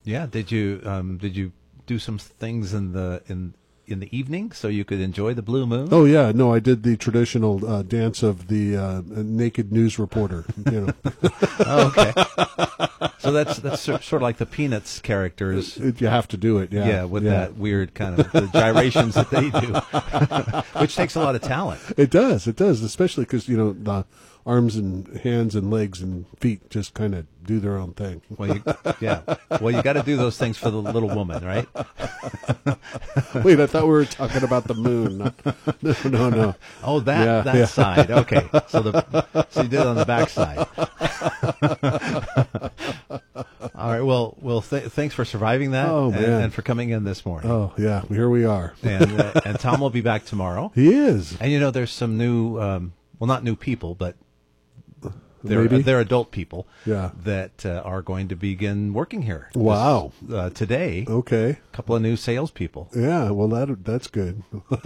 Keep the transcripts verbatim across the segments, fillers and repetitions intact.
Yeah. Did you um, did you do some things in the in in the evening so you could enjoy the blue moon? Oh yeah, no, I did the traditional uh, dance of the uh, naked news reporter. You know. Oh, okay. So that's that's sort of like the Peanuts characters. You have to do it. Yeah. Yeah, with yeah. that weird kind of the gyrations that they do, which takes a lot of talent. It does. It does, especially because you know the arms and hands and legs and feet just kind of do their own thing. Well, you, yeah. Well, you got to do those things for the little woman, right? Wait, I thought we were talking about the moon. Not, no, no, no. Oh, that Yeah, that yeah. side. Okay, so the so you did it on the back side. All right. Well, well. Th- thanks for surviving that, Oh, and, man. and for coming in this morning. Oh yeah, here we are. And uh, and Tom will be back tomorrow. He is. And you know, there's some new, um, well, not new people, but they're Maybe. they're adult people. Yeah. That uh, are going to begin working here. Wow. This, uh, today. Okay. A couple of new salespeople. Yeah. Well, that that's good.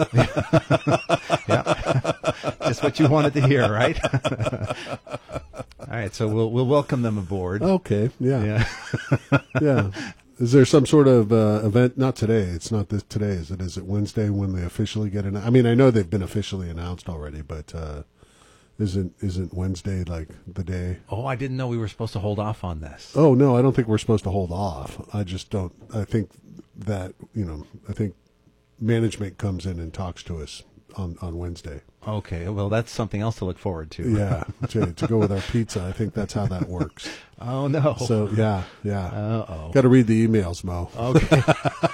Yeah. Just what you wanted to hear, right? All right, so we'll we'll welcome them aboard. Okay. Yeah. Yeah. Yeah. Is there some sort of uh, event? Not today. It's not this today. Is it? Is it Wednesday when they officially get announced? I mean, I know they've been officially announced already, but uh, isn't isn't Wednesday like the day? Oh, I didn't know we were supposed to hold off on this. Oh no, I don't think we're supposed to hold off. I just don't. I think that you know. I think management comes in and talks to us on on Wednesday. Okay, well, that's something else to look forward to. Yeah, to to go with our pizza. I think that's how that works. Oh no. So yeah, yeah. Uh-oh. Got to read the emails, Mo. Okay.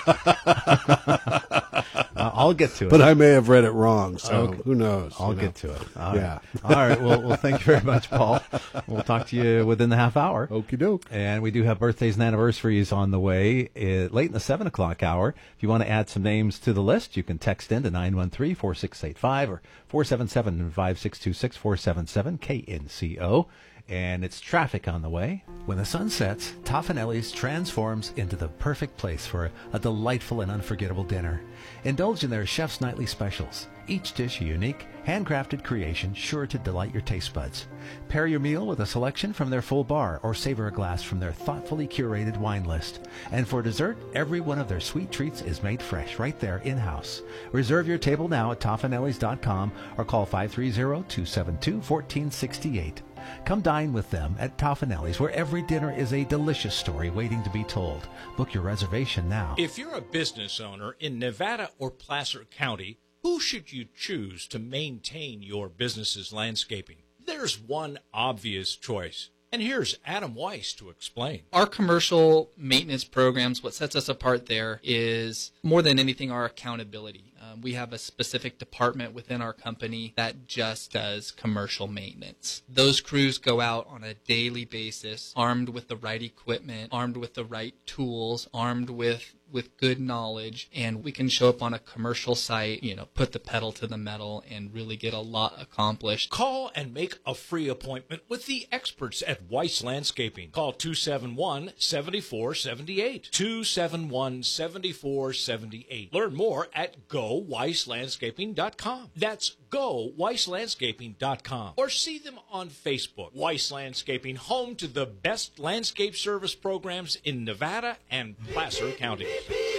Uh, I'll get to it. But I may have read it wrong, so Okay. who knows? I'll you know? get to it. All Yeah. right. All right. Well, well, thank you very much, Paul. We'll talk to you within the half hour. Okie doke. And we do have birthdays and anniversaries on the way uh, late in the seven o'clock hour. If you want to add some names to the list, you can text in to nine one three, four six eight five or four seven seven, five six two six, four seven seven, K N C O. And it's traffic on the way. When the sun sets, Toffanelli's transforms into the perfect place for a delightful and unforgettable dinner. Indulge in their chef's nightly specials. Each dish a unique, handcrafted creation sure to delight your taste buds. Pair your meal with a selection from their full bar or savor a glass from their thoughtfully curated wine list. And for dessert, every one of their sweet treats is made fresh right there in-house. Reserve your table now at toffanellis dot com or call five three zero, two seven two, one four six eight. Come dine with them at Toffanelli's, where every dinner is a delicious story waiting to be told. Book your reservation now. If you're a business owner in Nevada or Placer County, who should you choose to maintain your business's landscaping? There's one obvious choice, and here's Adam Weiss to explain. Our commercial maintenance programs, what sets us apart there is more than anything our accountability. Um, we have a specific department within our company that just does commercial maintenance. Those crews go out on a daily basis, armed with the right equipment, armed with the right tools, armed with with good knowledge, and we can show up on a commercial site, you know, put the pedal to the metal and really get a lot accomplished. Call and make a free appointment with the experts at Weiss Landscaping. Call two seven one, seven four seven eight. two seven one, seven four seven eight. Learn more at go weiss landscaping dot com. That's go weiss landscaping dot com. Or see them on Facebook. Weiss Landscaping, home to the best landscape service programs in Nevada and Placer County.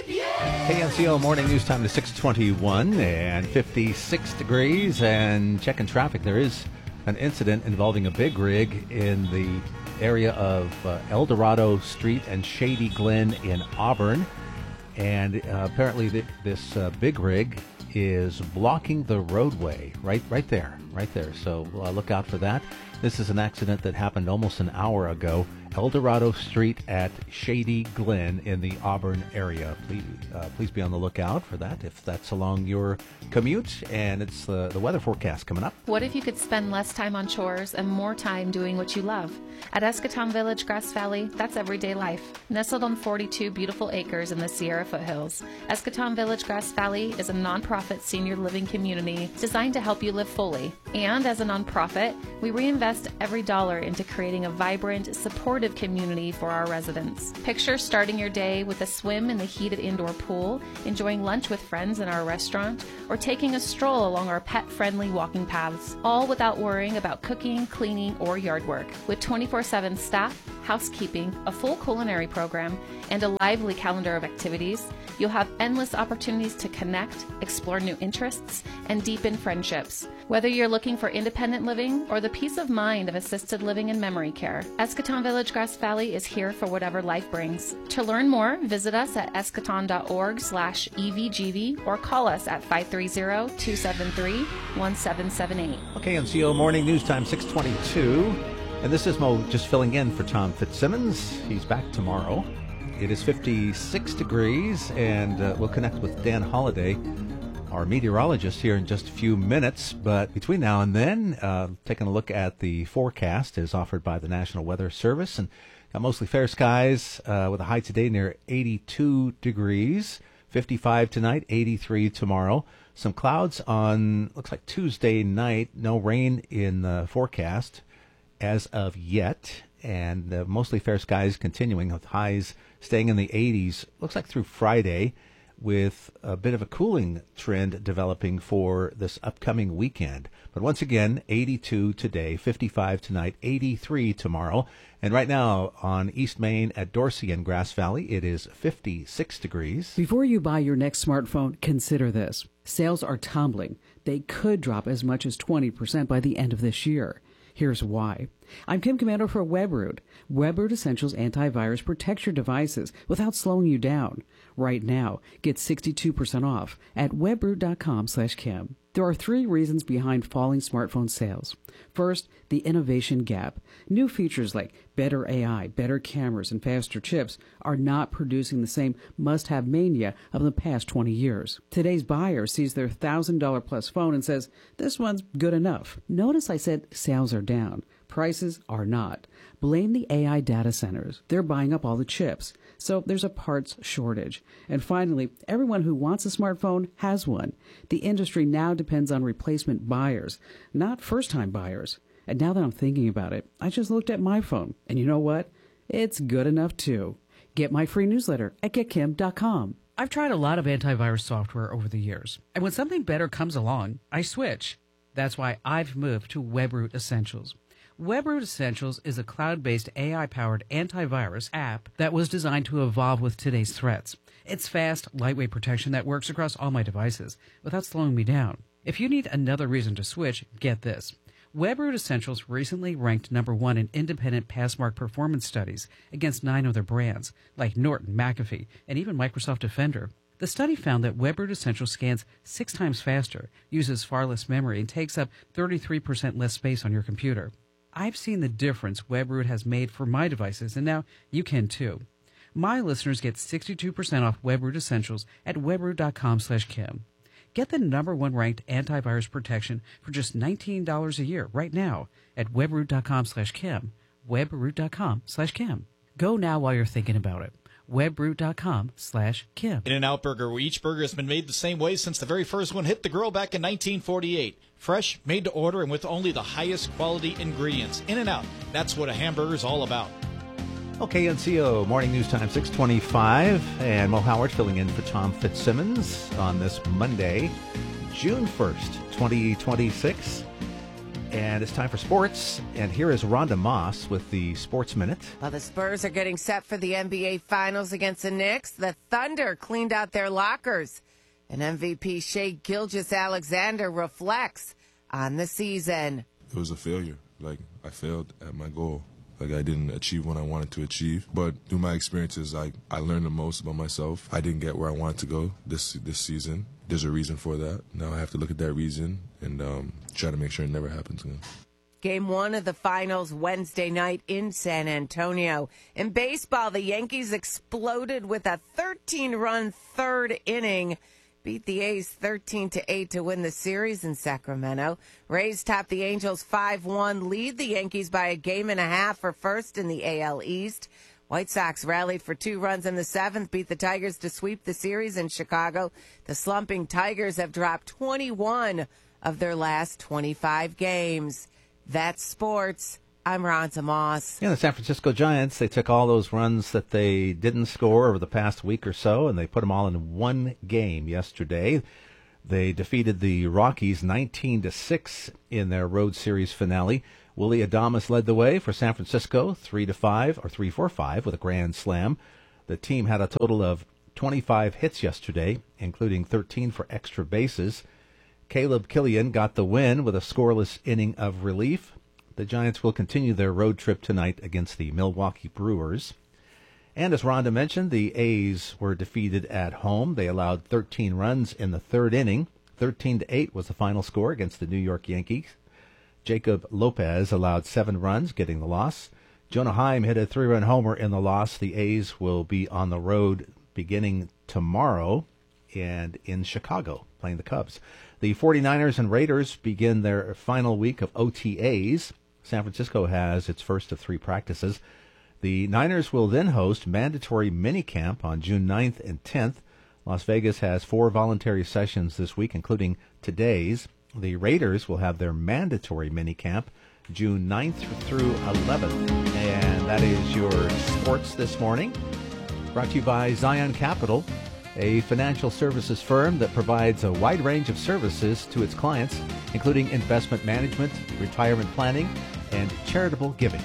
K N C O morning news time to six twenty-one and fifty-six degrees. And checking traffic, there is an incident involving a big rig in the area of uh, El Dorado Street and Shady Glen in Auburn. And uh, apparently th- this uh, big rig is blocking the roadway right right there, right there. So uh, look out for that. This is an accident that happened almost an hour ago. El Dorado Street at Shady Glen in the Auburn area. Please, uh, please be on the lookout for that if that's along your commute. And it's the, the weather forecast coming up. What if you could spend less time on chores and more time doing what you love? At Escatón Village, Grass Valley, that's everyday life. Nestled on forty-two beautiful acres in the Sierra foothills, Escatón Village, Grass Valley is a nonprofit senior living community designed to help you live fully. And as a nonprofit, we reinvest every dollar into creating a vibrant, supportive community for our residents. Picture starting your day with a swim in the heated indoor pool, enjoying lunch with friends in our restaurant, or taking a stroll along our pet-friendly walking paths, all without worrying about cooking, cleaning, or yard work. With twenty-four seven staff, housekeeping, a full culinary program, and a lively calendar of activities, you'll have endless opportunities to connect, explore new interests, and deepen friendships. Whether you're looking for independent living or the peace of mind of assisted living and memory care, Eschaton Village Grass Valley is here for whatever life brings. To learn more, visit us at eschaton.org slash evgv or call us at five three zero, two seven three, one seven seven eight. Okay, N C O Morning News Time, six twenty-two. And this is Mo just filling in for Tom Fitzsimmons. He's back tomorrow. It is fifty-six degrees, and uh, we'll connect with Dan Holliday, our meteorologist, here in just a few minutes. But between now and then, uh, taking a look at the forecast is offered by the National Weather Service, and got mostly fair skies uh, with a high today near eighty-two degrees, fifty-five tonight, eighty-three tomorrow. Some clouds on, looks like Tuesday night, no rain in the forecast as of yet, and uh, mostly fair skies continuing with highs staying in the eighties, looks like through Friday, with a bit of a cooling trend developing for this upcoming weekend. But once again, eighty-two today, fifty-five tonight, eighty-three tomorrow. And right now on East Main at Dorsey and Grass Valley, it is fifty-six degrees. Before you buy your next smartphone, consider this. Sales are tumbling. They could drop as much as twenty percent by the end of this year. Here's why. I'm Kim Commander for WebRoot. WebRoot Essentials Antivirus protects your devices without slowing you down. Right now, get sixty-two percent off at webroot.com slash Kim. There are three reasons behind falling smartphone sales. First, the innovation gap. New features like better A I, better cameras, and faster chips are not producing the same must-have mania of the past twenty years. Today's buyer sees their one thousand dollars plus phone and says, this one's good enough. Notice I said sales are down. Prices are not. Blame the A I data centers. They're buying up all the chips. So there's a parts shortage. And finally, everyone who wants a smartphone has one. The industry now depends on replacement buyers, not first-time buyers. And now that I'm thinking about it, I just looked at my phone. And you know what? It's good enough too. Get my free newsletter at get kim dot com. I've tried a lot of antivirus software over the years. And when something better comes along, I switch. That's why I've moved to WebRoot Essentials. WebRoot Essentials is a cloud-based A I-powered antivirus app that was designed to evolve with today's threats. It's fast, lightweight protection that works across all my devices without slowing me down. If you need another reason to switch, get this. WebRoot Essentials recently ranked number one in independent Passmark performance studies against nine other brands, like Norton, McAfee, and even Microsoft Defender. The study found that WebRoot Essentials scans six times faster, uses far less memory, and takes up thirty-three percent less space on your computer. I've seen the difference WebRoot has made for my devices, and now you can too. My listeners get sixty-two percent off WebRoot Essentials at webroot.com slash Kim. Get the number one ranked antivirus protection for just nineteen dollars a year right now at webroot.com slash Kim. webroot.com slash Kim. Go now while you're thinking about it. webroot.com slash Kim. In-N-Out Burger, where each burger has been made the same way since the very first one hit the grill back in nineteen forty-eight. Fresh, made to order, and with only the highest quality ingredients. In-N-Out, that's what a hamburger is all about. Okay, N C O Morning News Time, six twenty-five, and Mo Howard filling in for Tom Fitzsimmons on this Monday, June first, twenty twenty-six. And it's time for sports, and here is Rhonda Moss with the Sports Minute. Well, the Spurs are getting set for the N B A Finals against the Knicks. The Thunder cleaned out their lockers, and M V P Shai Gilgeous-Alexander reflects on the season. It was a failure. Like, I failed at my goal. Like, I didn't achieve what I wanted to achieve. But through my experiences, I, I learned the most about myself. I didn't get where I wanted to go this this season. There's a reason for that. Now I have to look at that reason and um, try to make sure it never happens again. Game one of the finals Wednesday night in San Antonio. In baseball, the Yankees exploded with a thirteen-run third inning. Beat the A's thirteen to eight to win the series in Sacramento. Rays topped the Angels five one, lead the Yankees by a game and a half for first in the A L East. White Sox rallied for two runs in the seventh, beat the Tigers to sweep the series in Chicago. The slumping Tigers have dropped twenty-one of their last twenty-five games. That's sports. I'm Rhonda Moss. Yeah, the San Francisco Giants, they took all those runs that they didn't score over the past week or so, and they put them all in one game yesterday. They defeated the Rockies nineteen to six in their road series finale. Willie Adames led the way for San Francisco, three to five or three four five with a grand slam. The team had a total of twenty-five hits yesterday, including thirteen for extra bases. Caleb Killian got the win with a scoreless inning of relief. The Giants will continue their road trip tonight against the Milwaukee Brewers. And as Rhonda mentioned, the A's were defeated at home. They allowed thirteen runs in the third inning. thirteen to eight was the final score against the New York Yankees. Jacob Lopez allowed seven runs, getting the loss. Jonah Heim hit a three-run homer in the loss. The A's will be on the road beginning tomorrow and in Chicago, playing the Cubs. The 49ers and Raiders begin their final week of O T As. San Francisco has its first of three practices. The Niners will then host mandatory minicamp on June ninth and tenth. Las Vegas has four voluntary sessions this week, including today's. The Raiders will have their mandatory minicamp June ninth through eleventh. And that is your sports this morning. Brought to you by Zion Capital, a financial services firm that provides a wide range of services to its clients, including investment management, retirement planning, and charitable giving.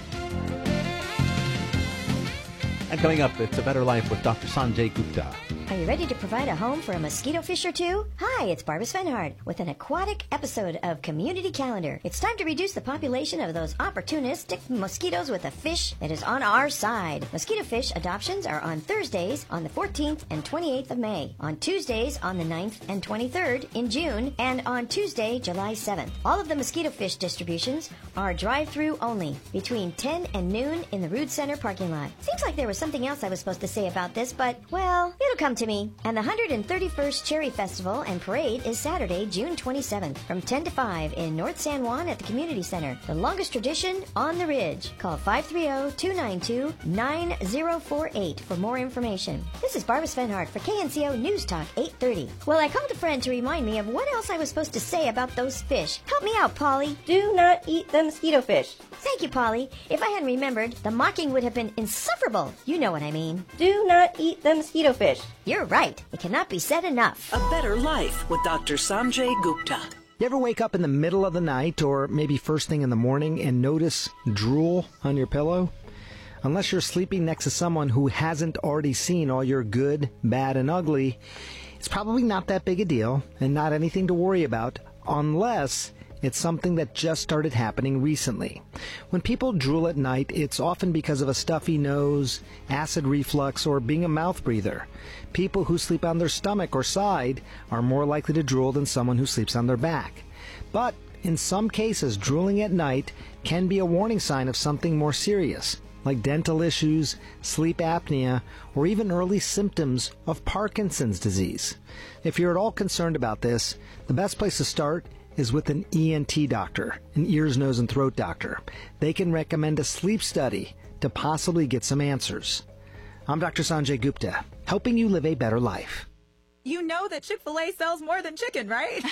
And coming up, it's A Better Life with Doctor Sanjay Gupta. Are you ready to provide a home for a mosquito fish or two? Hi, it's Barbara Svenhard with an aquatic episode of Community Calendar. It's time to reduce the population of those opportunistic mosquitoes with a fish that is on our side. Mosquito fish adoptions are on Thursdays on the fourteenth and twenty-eighth of May, on Tuesdays on the ninth and twenty-third in June, and on Tuesday, July seventh. All of the mosquito fish distributions are drive-through only between ten and noon in the Rood Center parking lot. Seems like there was something else I was supposed to say about this, but, well, it'll come to me. And the one hundred thirty-first Cherry Festival and Parade is Saturday, June twenty-seventh, from ten to five in North San Juan at the Community Center. The longest tradition on the Ridge. Call five three zero, two nine two, nine zero four eight for more information. This is Barbara Svenhard for K N C O News Talk eight thirty. Well, I called a friend to remind me of what else I was supposed to say about those fish. Help me out, Polly. Do not eat the mosquito fish. Thank you, Polly. If I hadn't remembered, the mocking would have been insufferable. You know what I mean. Do not eat the mosquito fish. You're right. It cannot be said enough. A Better Life with Doctor Sanjay Gupta. You ever wake up in the middle of the night or maybe first thing in the morning and notice drool on your pillow? Unless you're sleeping next to someone who hasn't already seen all your good, bad, and ugly, it's probably not that big a deal and not anything to worry about unless it's something that just started happening recently. When people drool at night, it's often because of a stuffy nose, acid reflux, or being a mouth breather. People who sleep on their stomach or side are more likely to drool than someone who sleeps on their back. But in some cases, drooling at night can be a warning sign of something more serious, like dental issues, sleep apnea, or even early symptoms of Parkinson's disease. If you're at all concerned about this, the best place to start is with an E N T doctor, an ears, nose, and throat doctor. They can recommend a sleep study to possibly get some answers. I'm Doctor Sanjay Gupta, helping you live a better life. You know that Chick-fil-A sells more than chicken, right?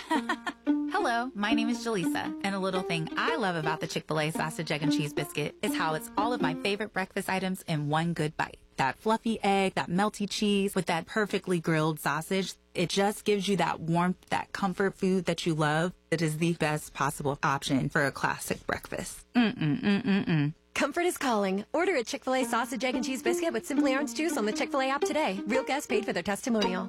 Hello, my name is Jaleesa, and a little thing I love about the Chick-fil-A sausage, egg, and cheese biscuit is how it's all of my favorite breakfast items in one good bite. That fluffy egg, that melty cheese with that perfectly grilled sausage. It just gives you that warmth, that comfort food that you love. It is the best possible option for a classic breakfast. Mm-mm-mm-mm-mm. Comfort is calling. Order a Chick-fil-A sausage, egg, and cheese biscuit with Simply Orange Juice on the Chick-fil-A app today. Real guests paid for their testimonial.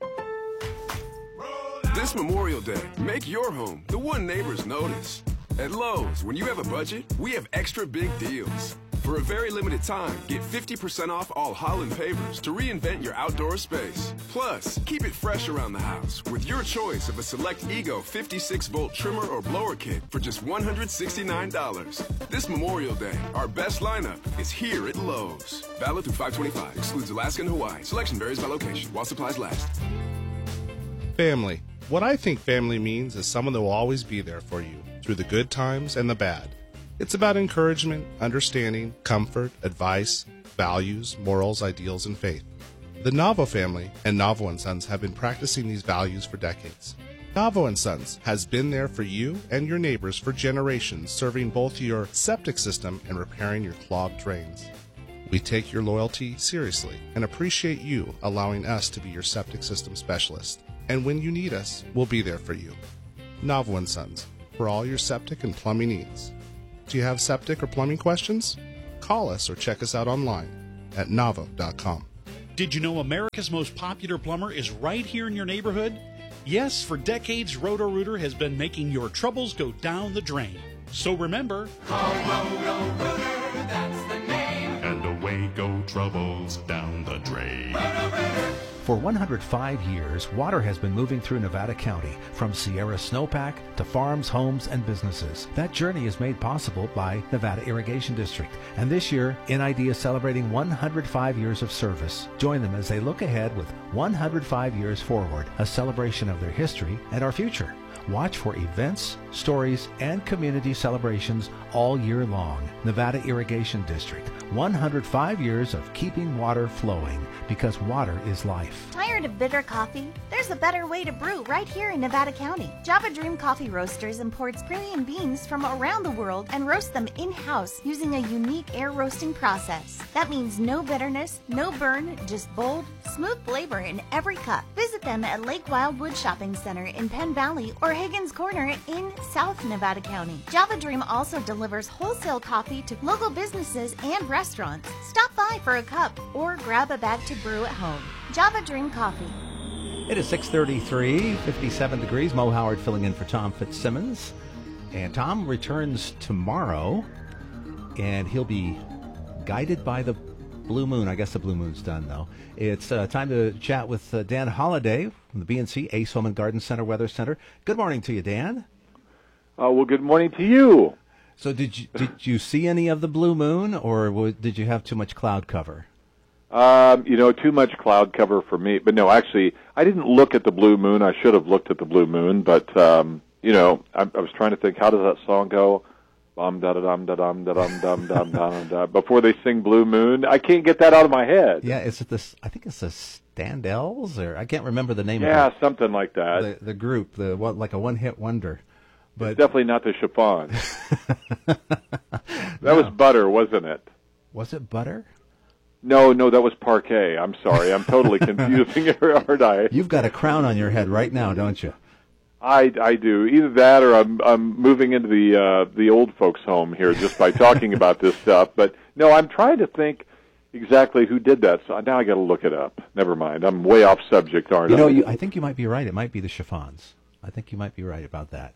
This Memorial Day, make your home the one neighbors notice. At Lowe's, when you have a budget, we have extra big deals. For a very limited time, get fifty percent off all Holland pavers to reinvent your outdoor space. Plus, keep it fresh around the house with your choice of a select Ego fifty-six volt trimmer or blower kit for just one hundred sixty-nine dollars. This Memorial Day, our best lineup is here at Lowe's. Valid through five twenty-five. Excludes Alaska and Hawaii. Selection varies by location while supplies last. Family. What I think family means is someone that will always be there for you through the good times and the bad. It's about encouragement, understanding, comfort, advice, values, morals, ideals, and faith. The Navo family and Navo and Sons have been practicing these values for decades. Navo and Sons has been there for you and your neighbors for generations, serving both your septic system and repairing your clogged drains. We take your loyalty seriously and appreciate you allowing us to be your septic system specialist. And when you need us, we'll be there for you. Navo and Sons, for all your septic and plumbing needs. Do you have septic or plumbing questions? Call us or check us out online at navo dot com. Did you know America's most popular plumber is right here in your neighborhood? Yes, for decades, Roto-Rooter has been making your troubles go down the drain. So remember, call Roto-Rooter, that's the name. And away go troubles down the drain. Roto-Rooter. For one hundred five years, water has been moving through Nevada County, from Sierra Snowpack to farms, homes, and businesses. That journey is made possible by Nevada Irrigation District. And this year, N I D is celebrating one hundred five years of service. Join them as they look ahead with one hundred five years forward, a celebration of their history and our future. Watch for events, stories, and community celebrations all year long. Nevada Irrigation District, one hundred five years of keeping water flowing, because water is life. Tired of bitter coffee? There's a better way to brew right here in Nevada County. Java Dream Coffee Roasters imports premium beans from around the world and roasts them in-house using a unique air roasting process. That means no bitterness, no burn, just bold, smooth flavor in every cup. Visit them at Lake Wildwood Shopping Center in Penn Valley or Higgins Corner in South Nevada County. Java Dream also delivers wholesale coffee to local businesses and restaurants. Stop by for a cup or grab a bag to brew at home. Java Dream Coffee. It is six thirty-three, fifty-seven degrees. Mo Howard filling in for Tom Fitzsimmons. And Tom returns tomorrow, and he'll be guided by the blue moon. I guess the blue moon's done, though. It's uh, time to chat with uh, Dan Holliday from the B and C Ace Home and Garden Center Weather Center. Good morning to you, Dan. Uh, well, good morning to you. So did you did you see any of the blue moon, or w- did you have too much cloud cover? Um, you know, too much cloud cover for me. But no, actually, I didn't look at the blue moon. I should have looked at the blue moon. But, um, you know, I, I was trying to think, how does that song go? Bum da da dum da dum da dum dum dum dum da. Before they sing Blue Moon, I can't get that out of my head. Yeah, is it this? I think it's the Standells, or I can't remember the name. Yeah, of it. something like that. The, the group, the what, like a one-hit wonder. But it's definitely not the Chiffons. that no. was Butter, wasn't it? Was it Butter? No, no, that was Parquet. I'm sorry, I'm totally confusing it, aren't I? You've got a crown on your head right now, don't you? I, I do. Either that, or I'm I'm moving into the uh, the old folks' home here just by talking about this stuff. But no, I'm trying to think exactly who did that. So now I got to look it up. Never mind. I'm way off subject, aren't you know, I? You, I think you might be right. It might be the Chiffons. I think you might be right about that.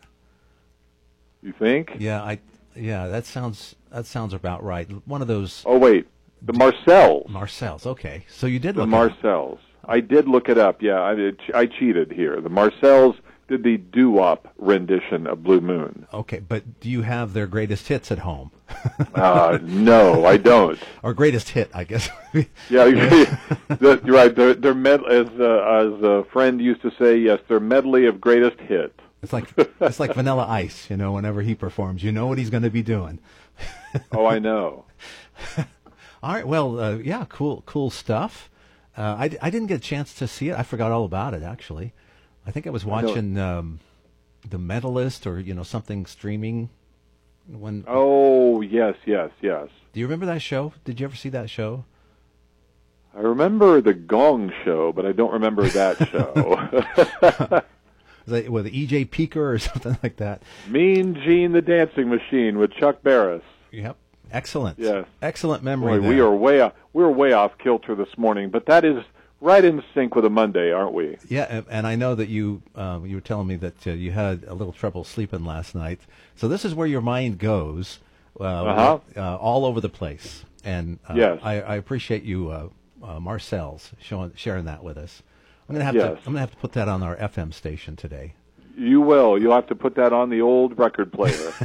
You think? Yeah, I yeah, that sounds that sounds about right. One of those. Oh wait, the Marcells. Marcells. Okay, so you did the look. The Marcells. I did look it up. Yeah, I did, I cheated here. The Marcells did the doo-wop rendition of Blue Moon. Okay, but do you have their greatest hits at home? uh, no, I don't. Or greatest hit, I guess. yeah, the, you're right. They're, they're med- as uh, as a friend used to say, yes, they're medley of greatest hits. It's like it's like Vanilla Ice, you know. Whenever he performs, you know what he's going to be doing. Oh, I know. All right. Well, uh, yeah, cool, cool stuff. Uh, I, I didn't get a chance to see it. I forgot all about it, actually. I think I was watching um, The Mentalist, or you know, something streaming. When oh yes, yes, yes. Do you remember that show? Did you ever see that show? I remember the Gong Show, but I don't remember that show. Was it with E J Peeker or something like that? Mean Gene the Dancing Machine with Chuck Barris. Yep. Excellent. Yes. Excellent memory. Boy, we are way off, we're way off kilter this morning, but that is right in sync with a Monday, aren't we? Yeah, and I know that you uh, you were telling me that uh, you had a little trouble sleeping last night. So this is where your mind goes, uh, uh-huh. with, uh, all over the place. And uh, yes. I, I appreciate you, uh, uh, Marcel's, showing sharing that with us. I'm gonna have yes. to I'm gonna have to put that on our F M station today. You will. You'll have to put that on the old record player.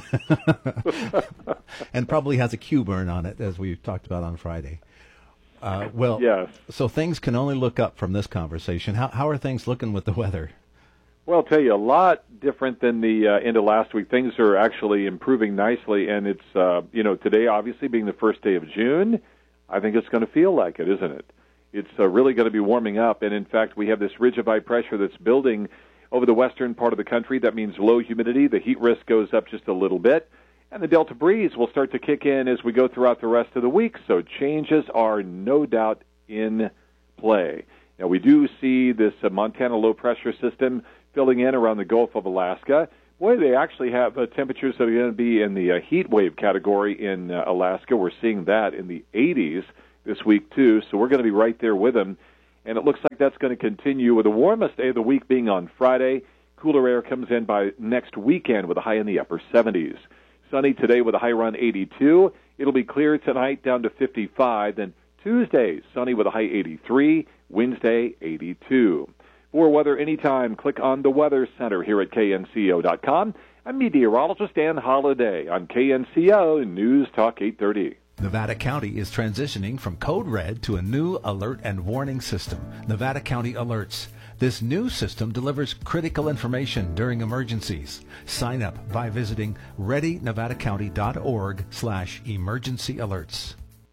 And probably has a Q burn on it, as we talked about on Friday. Uh, well, yes. So things can only look up from this conversation. How how are things looking with the weather? Well, I'll tell you, a lot different than the uh, end of last week. Things are actually improving nicely, and it's, uh, you know, today obviously being the first day of June, I think it's going to feel like it, isn't it? It's uh, really going to be warming up, and in fact, we have this ridge of high pressure that's building over the western part of the country. That means low humidity. The heat risk goes up just a little bit. And the Delta breeze will start to kick in as we go throughout the rest of the week. So changes are no doubt in play. Now, we do see this uh, Montana low-pressure system filling in around the Gulf of Alaska. Boy, they actually have uh, temperatures that are going to be in the uh, heat wave category in uh, Alaska. We're seeing that in the eighties this week, too, so we're going to be right there with them. And it looks like that's going to continue with the warmest day of the week being on Friday. Cooler air comes in by next weekend with a high in the upper seventies. Sunny today with a high around eighty-two. It'll be clear tonight down to fifty-five. Then Tuesday, sunny with a high eighty-three. Wednesday, eighty-two. For weather anytime, click on the Weather Center here at K N C O dot com. I'm meteorologist Dan Holliday on K N C O News Talk eight thirty. Nevada County is transitioning from Code Red to a new alert and warning system, Nevada County Alerts. This new system delivers critical information during emergencies. Sign up by visiting ready nevada county dot org slash emergency alerts.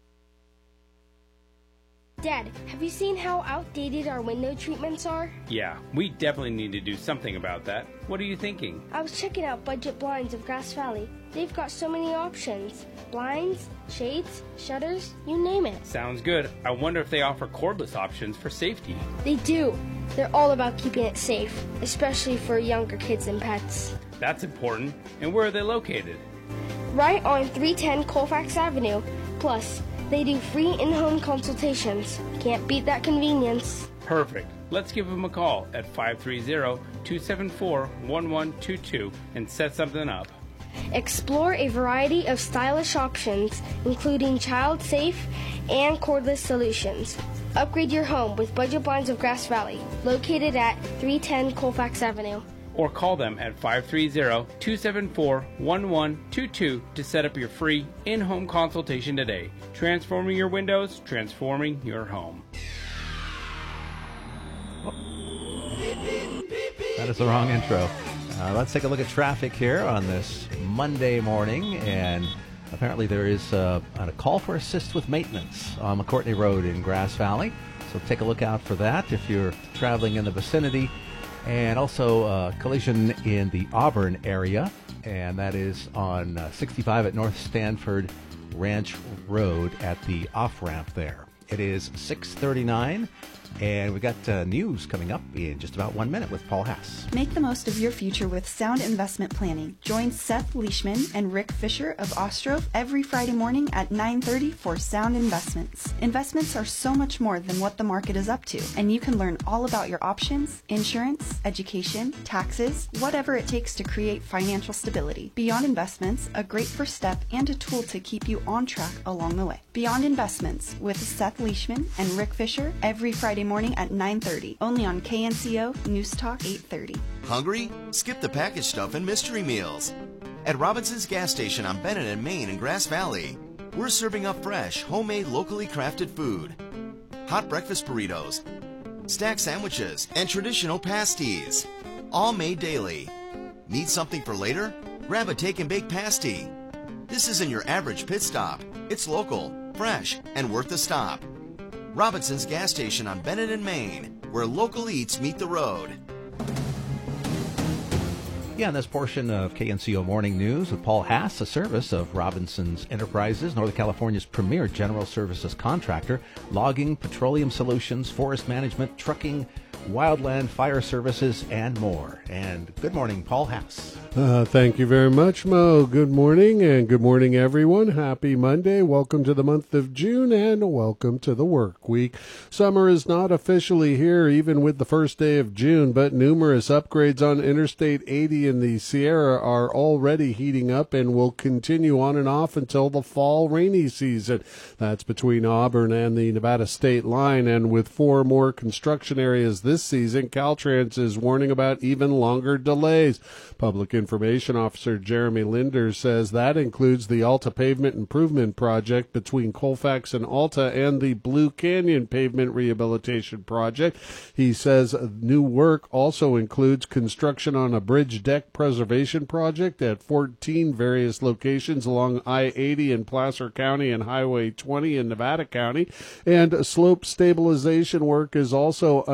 Dad, have you seen how outdated our window treatments are? Yeah, we definitely need to do something about that. What are you thinking? I was checking out Budget Blinds of Grass Valley. They've got so many options. Blinds, shades, shutters, you name it. Sounds good. I wonder if they offer cordless options for safety. They do. They're all about keeping it safe, especially for younger kids and pets. That's important. And where are they located? Right on three ten Colfax Avenue. Plus, they do free in-home consultations. Can't beat that convenience. Perfect. Let's give them a call at five three zero, two seven four, one one two two and set something up. Explore a variety of stylish options, including child-safe and cordless solutions. Upgrade your home with Budget Blinds of Grass Valley, located at three ten Colfax Avenue. Or call them at five three zero, two seven four, one one two two to set up your free in-home consultation today. Transforming your windows, transforming your home. That is the wrong intro. Uh, let's take a look at traffic here on this Monday morning, and apparently there is uh, a call for assist with maintenance on McCourtney Road in Grass Valley. So take a look out for that if you're traveling in the vicinity. And also a collision in the Auburn area, and that is on uh, sixty-five at North Stanford Ranch Road at the off-ramp there. It is six thirty-nine, and we got uh, news coming up in just about one minute with Paul Haas. Make the most of your future with sound investment planning. Join Seth Leishman and Rick Fisher of Ostrov every Friday morning at nine thirty for Sound Investments. Investments are so much more than what the market is up to, and you can learn all about your options, insurance, education, taxes, whatever it takes to create financial stability. Beyond Investments, a great first step and a tool to keep you on track along the way. Beyond Investments with Seth Leishman and Rick Fisher every Friday morning at nine thirty, only on K N C O News Talk eight thirty. Hungry? Skip the packaged stuff and mystery meals. At Robinson's Gas Station on Bennett and Main in Grass Valley, we're serving up fresh, homemade, locally crafted food. Hot breakfast burritos, stack sandwiches, and traditional pasties, all made daily. Need something for later? Grab a take and bake pasty. This isn't your average pit stop. It's local, fresh, and worth the stop. Robinson's Gas Station on Bennett and Main, where local eats meet the road. Yeah, in this portion of K N C O Morning News with Paul Haas, a service of Robinson's Enterprises, Northern California's premier general services contractor, logging, petroleum solutions, forest management, trucking, wildland, fire services, and more. And good morning, Paul Haas. Uh, thank you very much, Mo. Good morning, and good morning, everyone. Happy Monday. Welcome to the month of June, and welcome to the work week. Summer is not officially here, even with the first day of June, but numerous upgrades on Interstate eighty in the Sierra are already heating up and will continue on and off until the fall rainy season. That's between Auburn and the Nevada state line, and with four more construction areas this season, Caltrans is warning about even longer delays. Public Information Officer Jeremy Linder says that includes the Alta Pavement Improvement Project between Colfax and Alta and the Blue Canyon Pavement Rehabilitation Project. He says new work also includes construction on a bridge deck preservation project at fourteen various locations along I eighty in Placer County and Highway twenty in Nevada County, and slope stabilization work is also underway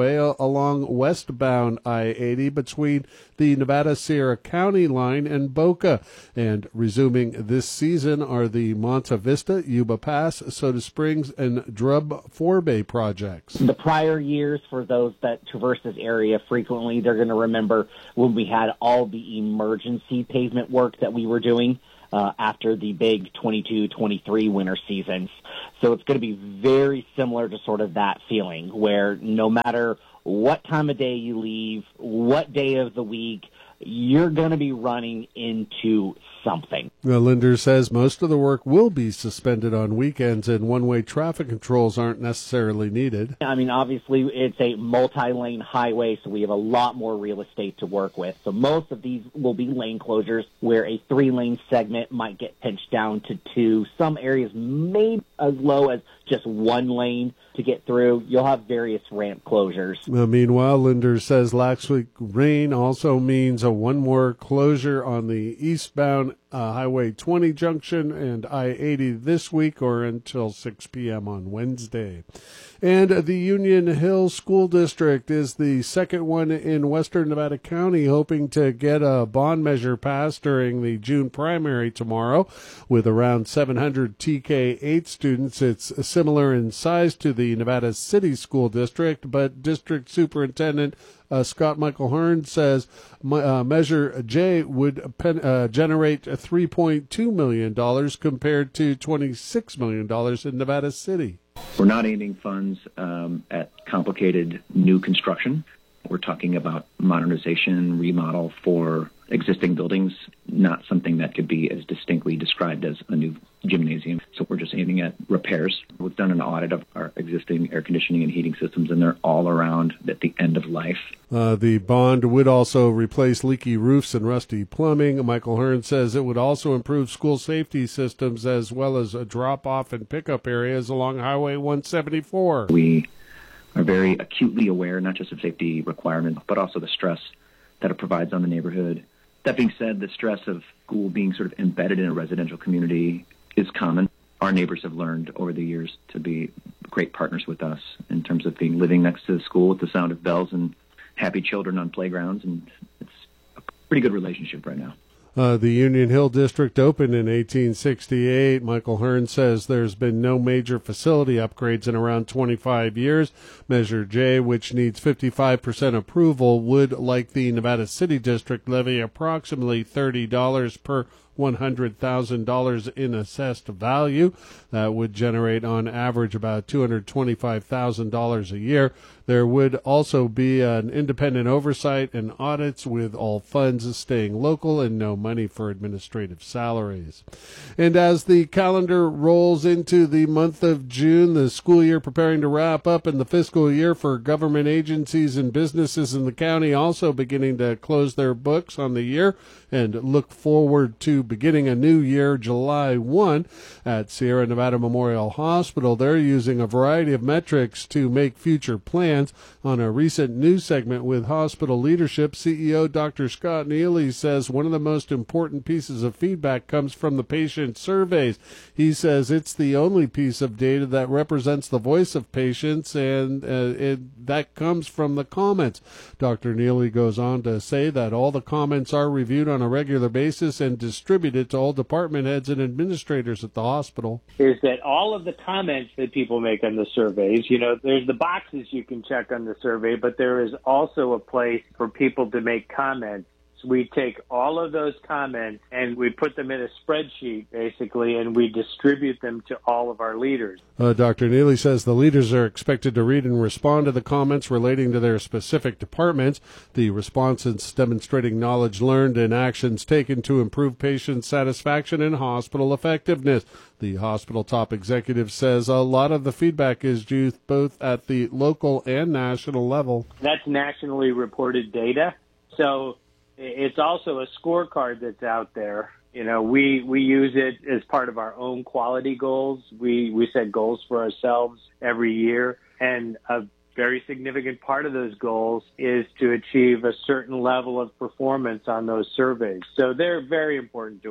underway uh, along westbound I eighty between the Nevada-Sierra County line and Boca. And resuming this season are the Monta Vista, Yuba Pass, Soda Springs, and Drub Forebay projects. The prior years, for those that traverse this area frequently, they're going to remember when we had all the emergency pavement work that we were doing uh, after the big twenty-two twenty-three winter seasons. So it's going to be very similar to sort of that feeling where no matter what time of day you leave, what day of the week, you're going to be running into something. Now, Linder says most of the work will be suspended on weekends and one-way traffic controls aren't necessarily needed. I mean, obviously, it's a multi-lane highway, so we have a lot more real estate to work with. So most of these will be lane closures where a three-lane segment might get pinched down to two. Some areas may as low as just one lane to get through. You'll have various ramp closures. Uh, meanwhile, Linder says last week rain also means a one more closure on the eastbound uh, Highway twenty junction and I eighty this week or until six p.m. on Wednesday. And the Union Hill School District is the second one in western Nevada County, hoping to get a bond measure passed during the June primary tomorrow. With around seven hundred T K eight students, it's similar in size to the Nevada City School District, but District Superintendent Uh, Scott Michael Hearn says uh, Measure J would pen, uh, generate three point two million dollars compared to twenty-six million dollars in Nevada City. We're not aiming funds um, at complicated new construction. We're talking about modernization, remodel for existing buildings, not something that could be as distinctly described as a new gymnasium. So we're just aiming at repairs. We've done an audit of our existing air conditioning and heating systems, and they're all around at the end of life. Uh, the bond would also replace leaky roofs and rusty plumbing. Michael Hearn says it would also improve school safety systems as well as a drop-off and pickup areas along Highway one seventy-four. We are very acutely aware not just of safety requirements, but also the stress that it provides on the neighborhood. That being said, the stress of school being sort of embedded in a residential community is common. Our neighbors have learned over the years to be great partners with us in terms of being living next to the school with the sound of bells and happy children on playgrounds, and it's a pretty good relationship right now. Uh, the Union Hill District opened in eighteen sixty-eight. Michael Hearn says there's been no major facility upgrades in around twenty-five years. Measure J, which needs fifty-five percent approval, would, like the Nevada City District, levy approximately thirty dollars per one hundred thousand dollars in assessed value. That would generate on average about two hundred twenty-five thousand dollars a year. There would also be an independent oversight and audits, with all funds staying local and no money for administrative salaries. And as the calendar rolls into the month of June, the school year preparing to wrap up, and the fiscal year for government agencies and businesses in the county also beginning to close their books on the year and look forward to beginning a new year July first. At Sierra Nevada Memorial Hospital, they're using a variety of metrics to make future plans. On a recent news segment with hospital leadership, C E O Doctor Scott Neely says one of the most important pieces of feedback comes from the patient surveys. He says it's the only piece of data that represents the voice of patients, and uh, it, that comes from the comments. Doctor Neely goes on to say that all the comments are reviewed on a regular basis and distributed to all department heads and administrators at the hospital. Is that all of the comments that people make on the surveys, you know, there's the boxes you can check on the survey, but there is also a place for people to make comments. So we take all of those comments and we put them in a spreadsheet, basically, and we distribute them to all of our leaders. Uh, Doctor Neely says the leaders are expected to read and respond to the comments relating to their specific departments. The responses demonstrating knowledge learned and actions taken to improve patient satisfaction and hospital effectiveness. The hospital top executive says a lot of the feedback is due both at the local and national level. That's nationally reported data. So it's also a scorecard that's out there. You know, we, we use it as part of our own quality goals. We, we set goals for ourselves every year, and a very significant part of those goals is to achieve a certain level of performance on those surveys. So they're very important to us.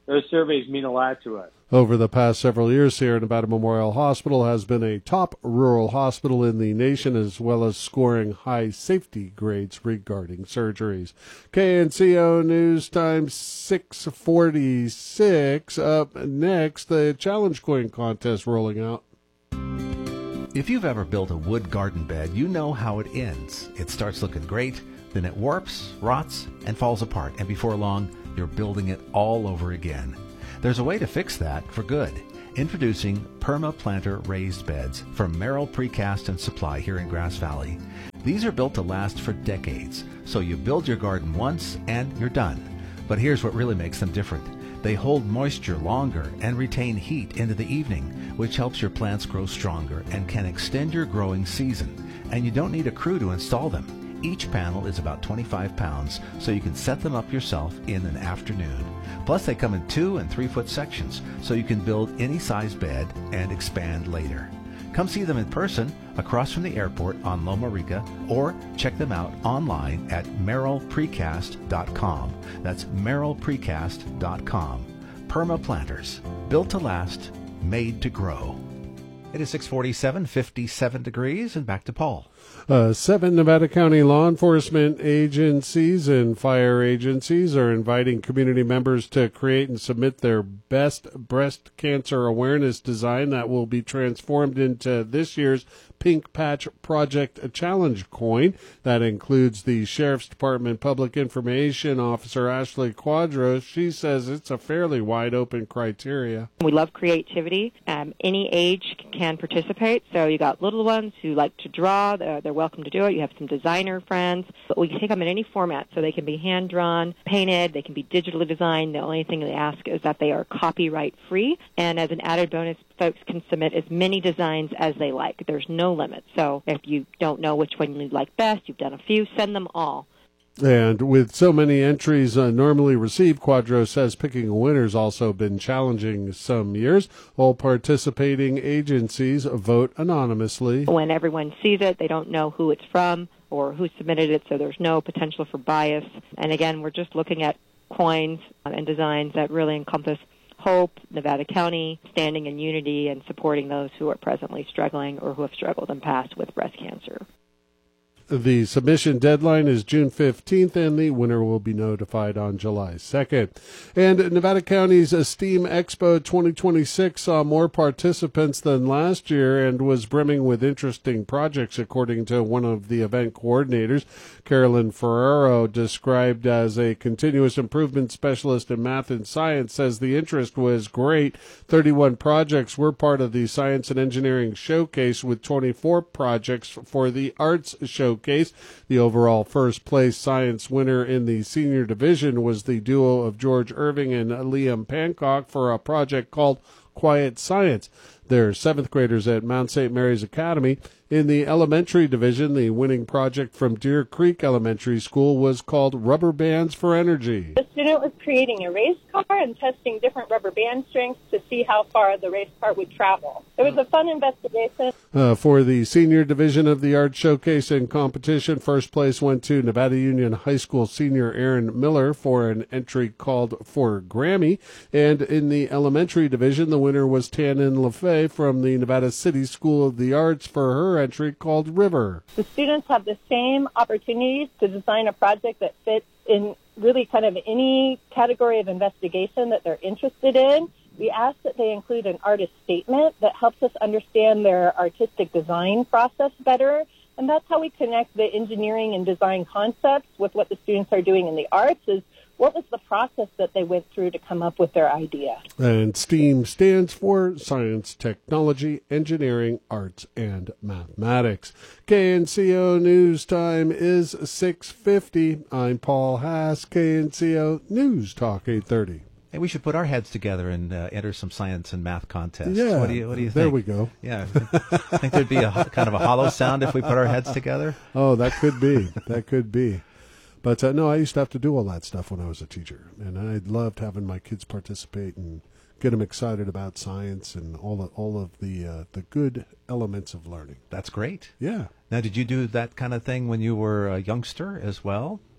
those surveys mean a lot to us. Over the past several years, Sierra Nevada Memorial Hospital has been a top rural hospital in the nation, as well as scoring high safety grades regarding surgeries. K N C O News Time six forty-six. Up next, the Challenge Coin Contest rolling out. If you've ever built a wood garden bed, you know how it ends. It starts looking great, then it warps, rots, and falls apart, and before long, you're building it all over again. There's a way to fix that for good. Introducing PermaPlanter raised beds from Merrill Precast and Supply here in Grass Valley. These are built to last for decades, so you build your garden once and you're done. But here's what really makes them different. They hold moisture longer and retain heat into the evening, which helps your plants grow stronger and can extend your growing season. And you don't need a crew to install them. Each panel is about twenty-five pounds, so you can set them up yourself in an afternoon. Plus, they come in two and three foot sections, so you can build any size bed and expand later. Come see them in person across from the airport on Loma Rica, or check them out online at merrill precast dot com. That's merrill precast dot com. PermaPlanters, built to last, made to grow. It is six forty-seven, fifty-seven degrees, and back to Paul. Uh, seven Nevada County law enforcement agencies and fire agencies are inviting community members to create and submit their best breast cancer awareness design that will be transformed into this year's Pink Patch Project Challenge coin. That includes the Sheriff's Department Public Information Officer, Ashley Quadros. She says it's a fairly wide open criteria. We love creativity. Um, any age can participate. So you got little ones who like to draw. They're, they're welcome to do it. You have some designer friends. But we can take them in any format. So they can be hand-drawn, painted. They can be digitally designed. The only thing they ask is that they are copyright-free. And as an added bonus, folks can submit as many designs as they like. There's no limit. So if you don't know which one you like best, you've done a few, send them all. And with so many entries uh, normally received, Quadro says picking a winner has also been challenging some years. All participating agencies vote anonymously. When everyone sees it, they don't know who it's from or who submitted it, so there's no potential for bias. And again, we're just looking at coins and designs that really encompass hope, Nevada County, standing in unity, and supporting those who are presently struggling or who have struggled in the past with breast cancer. The submission deadline is June fifteenth, and the winner will be notified on July second. And Nevada County's STEAM Expo twenty twenty-six saw more participants than last year and was brimming with interesting projects, according to one of the event coordinators. Carolyn Ferrero, described as a continuous improvement specialist in math and science, says the interest was great. thirty-one projects were part of the Science and Engineering Showcase, with twenty-four projects for the Arts Showcase. Case. The overall first place science winner in the senior division was the duo of George Irving and Liam Pancock for a project called Quiet Science. They're seventh graders at Mount Saint Mary's Academy. In the elementary division, the winning project from Deer Creek Elementary School was called Rubber Bands for Energy. The student was creating a race car and testing different rubber band strengths to see how far the race car would travel. It was a fun investigation. Uh, for the senior division of the art showcase and competition, first place went to Nevada Union High School senior Aaron Miller for an entry called For Grammy. And in the elementary division, the winner was Tannen LaFay from the Nevada City School of the Arts for her entry called River. The students have the same opportunities to design a project that fits in really kind of any category of investigation that they're interested in. We ask that they include an artist statement that helps us understand their artistic design process better. And that's how we connect the engineering and design concepts with what the students are doing in the arts, is what was the process that they went through to come up with their idea. And STEAM stands for Science, Technology, Engineering, Arts, and Mathematics. K N C O News Time is six fifty. I'm Paul Haas, K N C O News Talk eight thirty. Hey, we should put our heads together and uh, enter some science and math contests. Yeah, what do you, what do you think? There we go. Yeah, I think there'd be a kind of a hollow sound if we put our heads together. Oh, that could be. That could be. But uh, no, I used to have to do all that stuff when I was a teacher, and I loved having my kids participate and get them excited about science and all of, all of the uh, the good elements of learning. That's great. Yeah. Now, did you do that kind of thing when you were a youngster as well?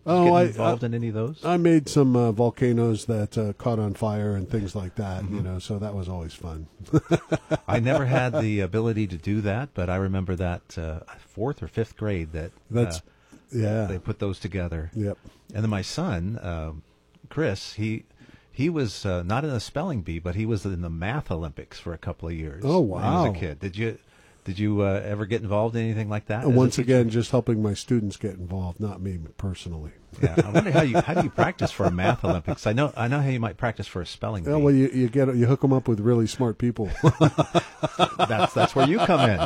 Oh, get I involved I, in any of those? I made some uh, volcanoes that uh, caught on fire and things like that. Mm-hmm. You know, so that was always fun. I never had the ability to do that, but I remember that uh, fourth or fifth grade that That's uh, yeah. they put those together. Yep. And then my son, uh, Chris, he he was uh, not in the spelling bee, but he was in the math Olympics for a couple of years. Oh, when he was wow. a kid. Did you did you uh, ever get involved in anything like that? as a Once teacher? again, just helping my students get involved, not me personally. Yeah, I wonder how you how do you practice for a math Olympics? I know I know how you might practice for a spelling bee. Oh, well, you you get you hook them up with really smart people. that's that's where you come in.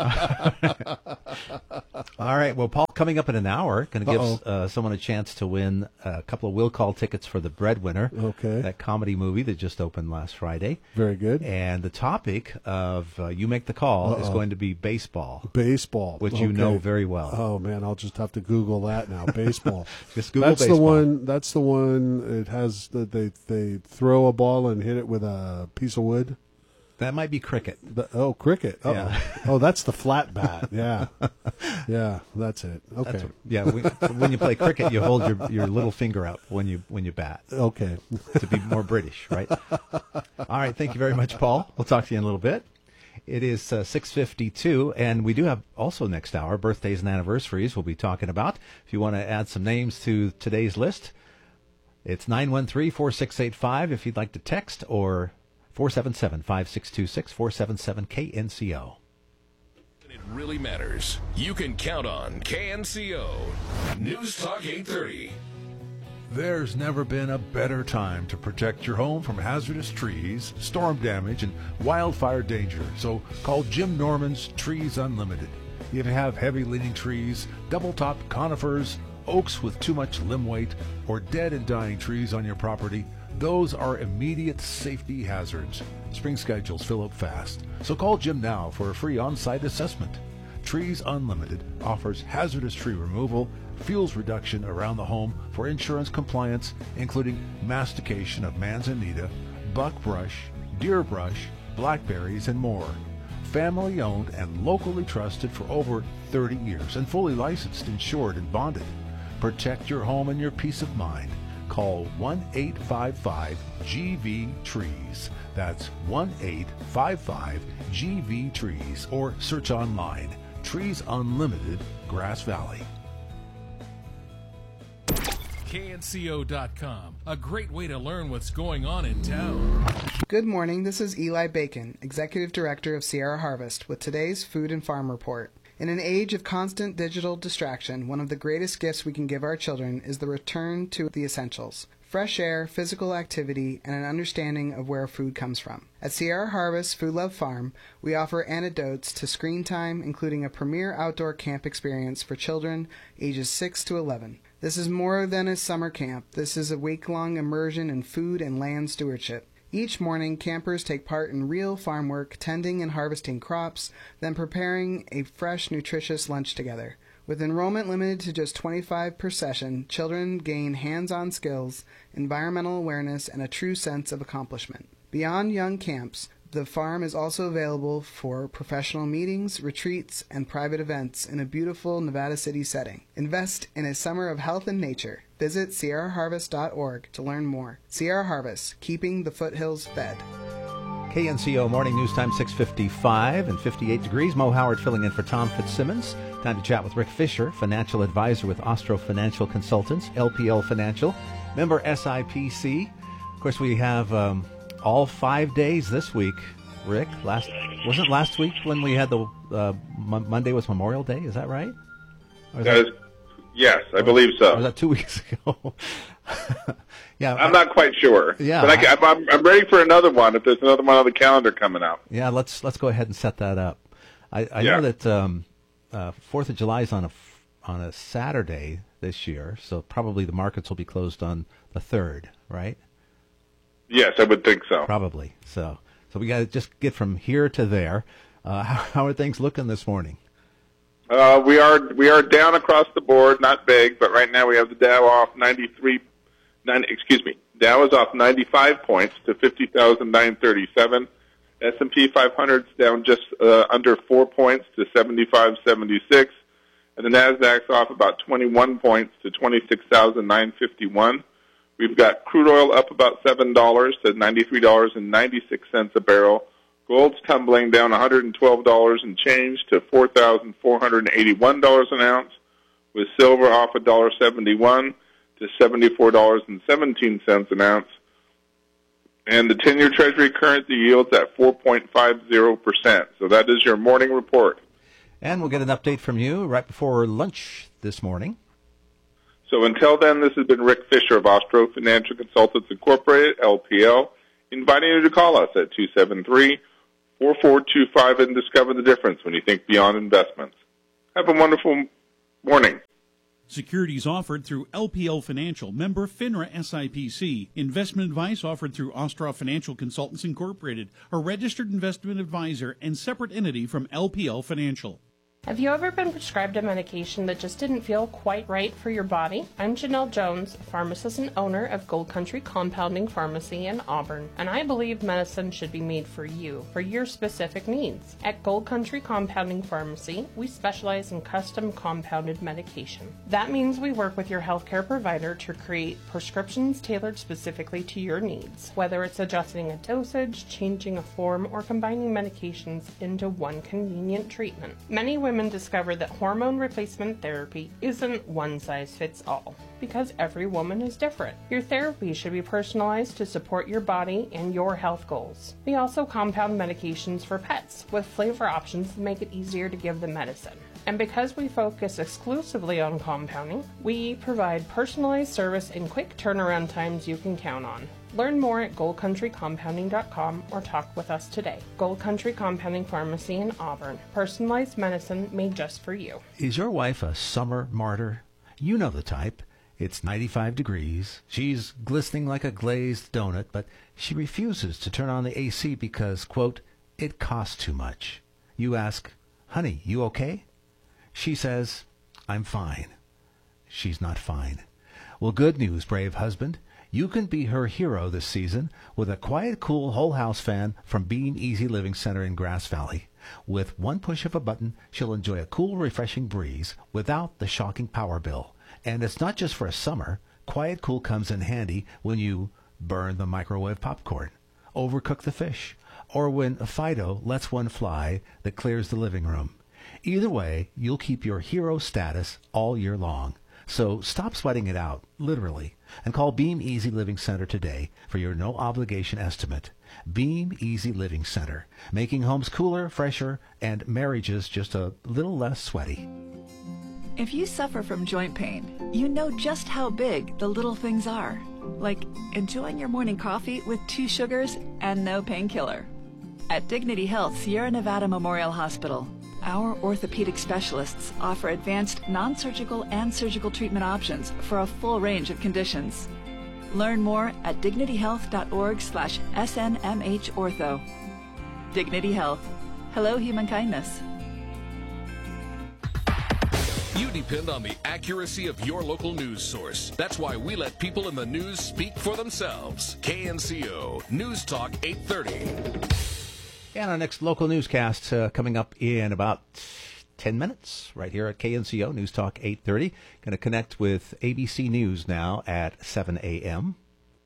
All right. Well, Paul, coming up in an hour, going to give uh, someone a chance to win a couple of will call tickets for The Breadwinner. Okay. That comedy movie that just opened last Friday. Very good. And the topic of uh, You Make the Call Uh-oh. is going to be baseball. Baseball, which you okay. know very well. Oh man, I'll just have to Google that now. Baseball. Just Google that's baseball. the one. That's the one. It has the, they they throw a ball and hit it with a piece of wood. That might be cricket. The, oh, cricket. Uh-oh. Yeah. Oh, that's the flat bat. Yeah. Yeah, that's it. Okay. That's what- yeah. We, when you play cricket, you hold your, your little finger up when you when you bat. Okay. To be more British, right? All right. Thank you very much, Paul. We'll talk to you in a little bit. It is uh, six fifty-two, and we do have also next hour birthdays and anniversaries we'll be talking about. If you want to add some names to today's list, it's nine one three, four six eight five if you'd like to text, or four seven seven, five six two six, four seven seven K N C O. It really matters. You can count on K N C O. News Talk eight thirty. There's never been a better time to protect your home from hazardous trees, storm damage, and wildfire danger. So call Jim Norman's Trees Unlimited. If you have heavy leaning trees, double-top conifers, oaks with too much limb weight, or dead and dying trees on your property, those are immediate safety hazards. Spring schedules fill up fast. So call Jim now for a free on-site assessment. Trees Unlimited offers hazardous tree removal, fuels reduction around the home for insurance compliance, including mastication of manzanita, buckbrush, deer brush, blackberries, and more. Family owned and locally trusted for over thirty years and fully licensed, insured, and bonded. Protect your home and your peace of mind. Call one eight five five G V Trees. That's one eight five five G V Trees, or search online. Trees Unlimited, Grass Valley. K N C O dot com, a great way to learn what's going on in town. Good morning, this is Eli Bacon, Executive Director of Sierra Harvest, with today's Food and Farm Report. In an age of constant digital distraction, one of the greatest gifts we can give our children is the return to the essentials. Fresh air, physical activity, and an understanding of where food comes from. At Sierra Harvest Food Love Farm, we offer antidotes to screen time, including a premier outdoor camp experience for children ages six to eleven. This is more than a summer camp. This is a week-long immersion in food and land stewardship. Each morning, campers take part in real farm work, tending and harvesting crops, then preparing a fresh, nutritious lunch together. With enrollment limited to just twenty-five per session, children gain hands-on skills, environmental awareness, and a true sense of accomplishment. Beyond young camps, the farm is also available for professional meetings, retreats, and private events in a beautiful Nevada City setting. Invest in a summer of health and nature. Visit sierra harvest dot org to learn more. Sierra Harvest, keeping the foothills fed. K N C O Morning News Time, six fifty-five and fifty-eight degrees. Mo Howard filling in for Tom Fitzsimmons. Time to chat with Rick Fisher, financial advisor with Ostro Financial Consultants, L P L Financial, member S I P C. Of course, we have um, all five days this week. Rick, last wasn't last week when we had the uh, M- Monday was Memorial Day? Is that right? Or is That is, yes, I believe so. Or was that two weeks ago? Yeah, I'm not quite sure. Yeah, but I, I'm, I'm ready for another one if there's another one on the calendar coming up. Yeah, let's let's go ahead and set that up. I, I Yeah. know that um, uh, Fourth of July is on a f- on a Saturday this year, so probably the markets will be closed on the third, right? Yes, I would think so. Probably. So so we got to just get from here to there. Uh, how, how are things looking this morning? Uh, we are we are down across the board, not big, but right now we have the Dow off ninety-three. Nine, excuse me, Dow is off ninety-five points to fifty thousand nine hundred thirty-seven. S and P five hundred is down just uh, under four points to seventy-five seventy-six. and the Nasdaq's off about twenty-one points to twenty-six thousand nine hundred fifty-one. We've got crude oil up about seven dollars to ninety-three dollars and ninety-six cents a barrel. Gold's tumbling down one hundred twelve dollars and change to four thousand four hundred eighty-one dollars an ounce, with silver off one dollar seventy-one to seventy-four dollars and seventeen cents an ounce. And the ten-year Treasury currency yields at four point five zero percent. So that is your morning report. And we'll get an update from you right before lunch this morning. So until then, this has been Rick Fisher of Ostro Financial Consultants Incorporated, L P L, inviting you to call us at two seven three, four four two five and discover the difference when you think beyond investments. Have a wonderful morning. Securities offered through L P L Financial, member FINRA S I P C. Investment advice offered through Ostroff Financial Consultants Incorporated, a registered investment advisor and separate entity from L P L Financial. Have you ever been prescribed a medication that just didn't feel quite right for your body? I'm Janelle Jones, pharmacist and owner of Gold Country Compounding Pharmacy in Auburn, and I believe medicine should be made for you, for your specific needs. At Gold Country Compounding Pharmacy, we specialize in custom compounded medication. That means we work with your healthcare provider to create prescriptions tailored specifically to your needs, whether it's adjusting a dosage, changing a form, or combining medications into one convenient treatment. Many women discover that hormone replacement therapy isn't one size fits all, because every woman is different. Your therapy should be personalized to support your body and your health goals. We also compound medications for pets with flavor options that make it easier to give them medicine. And because we focus exclusively on compounding, we provide personalized service and quick turnaround times you can count on. Learn more at gold country compounding dot com or talk with us today. Gold Country Compounding Pharmacy in Auburn. Personalized medicine made just for you. Is your wife a summer martyr? You know the type. It's ninety-five degrees. She's glistening like a glazed donut, but she refuses to turn on the A C because, quote, it costs too much. You ask, honey, you okay? She says, I'm fine. She's not fine. Well, good news, brave husband. You can be her hero this season with a quiet, cool whole house fan from Beam Easy Living Center in Grass Valley. With one push of a button, she'll enjoy a cool, refreshing breeze without the shocking power bill. And it's not just for a summer. Quiet Cool comes in handy when you burn the microwave popcorn, overcook the fish, or when Fido lets one fly that clears the living room. Either way, you'll keep your hero status all year long. So stop sweating it out, literally, and call Beam Easy Living Center today for your no-obligation estimate. Beam Easy Living Center, making homes cooler, fresher, and marriages just a little less sweaty. If you suffer from joint pain, you know just how big the little things are, like enjoying your morning coffee with two sugars and no painkiller. At Dignity Health Sierra Nevada Memorial Hospital, our orthopedic specialists offer advanced non-surgical and surgical treatment options for a full range of conditions. Learn more at dignity health dot org slash S N M H ortho. Dignity Health. Hello, human kindness. You depend on the accuracy of your local news source. That's why we let people in the news speak for themselves. K N C O News Talk eight thirty. And our next local newscast uh, coming up in about ten minutes right here at K N C O News Talk eight thirty. Going to connect with A B C News now at seven a.m.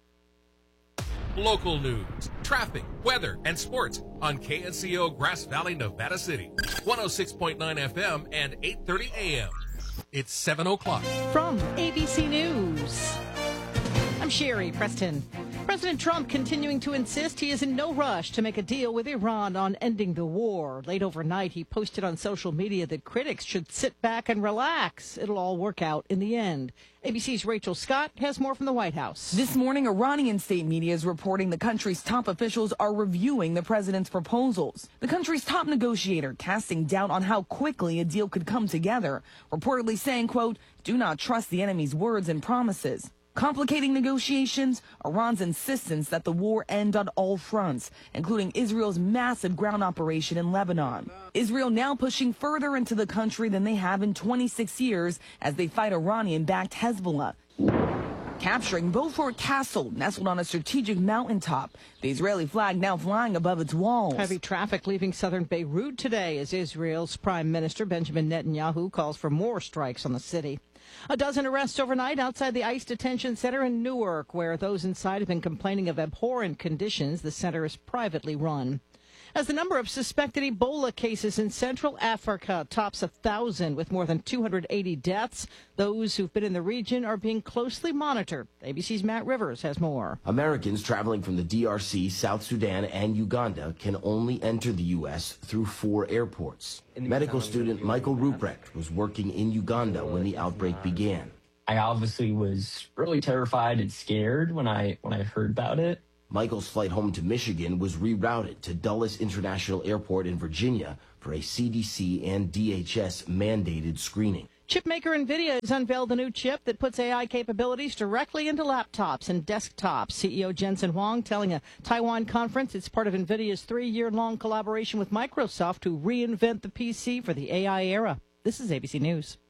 Local news, traffic, weather, and sports on K N C O Grass Valley, Nevada City. one oh six point nine F M and eight thirty A M. It's seven o'clock. From A B C News, I'm Sherry Preston. President Trump continuing to insist he is in no rush to make a deal with Iran on ending the war. Late overnight, he posted on social media that critics should sit back and relax. It'll all work out in the end. A B C's Rachel Scott has more from the White House. This morning, Iranian state media is reporting the country's top officials are reviewing the president's proposals. The country's top negotiator casting doubt on how quickly a deal could come together, reportedly saying, quote, do not trust the enemy's words and promises. Complicating negotiations, Iran's insistence that the war end on all fronts, including Israel's massive ground operation in Lebanon. Israel now pushing further into the country than they have in twenty-six years as they fight Iranian-backed Hezbollah. capturing Beaufort Castle, nestled on a strategic mountaintop. The Israeli flag now flying above its walls. Heavy traffic leaving southern Beirut today as Israel's Prime Minister Benjamin Netanyahu calls for more strikes on the city. A dozen arrests overnight outside the ICE detention center in Newark, where those inside have been complaining of abhorrent conditions. The center is privately run. As the number of suspected Ebola cases in Central Africa tops a thousand with more than two hundred eighty deaths, those who've been in the region are being closely monitored. A B C's Matt Rivers has more. Americans traveling from the D R C, South Sudan, and Uganda can only enter the U S through four airports. Medical student Michael Ruprecht was working in Uganda when the outbreak began. I obviously was really terrified and scared when I when I heard about it. Michael's flight home to Michigan was rerouted to Dulles International Airport in Virginia for a C D C and D H S mandated screening. Chipmaker NVIDIA has unveiled a new chip that puts A I capabilities directly into laptops and desktops. C E O Jensen Huang telling a Taiwan conference it's part of NVIDIA's three-year-long collaboration with Microsoft to reinvent the P C for the A I era. This is A B C News.